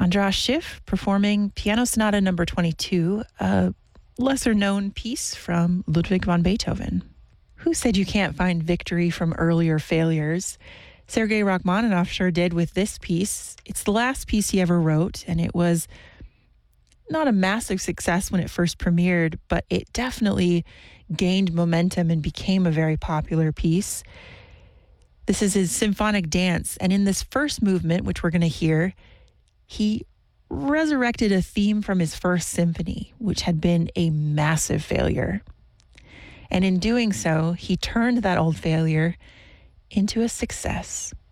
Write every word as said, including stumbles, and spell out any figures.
Andras Schiff performing Piano Sonata number twenty-two, a lesser-known piece from Ludwig van Beethoven. Who said you can't find victory from earlier failures? Sergei Rachmaninoff sure did with this piece. It's the last piece he ever wrote, and it was not a massive success when it first premiered, but it definitely gained momentum and became a very popular piece. This is his symphonic dance, and in this first movement, which we're going to hear, he resurrected a theme from his first symphony, which had been a massive failure. And in doing so, he turned that old failure into a success.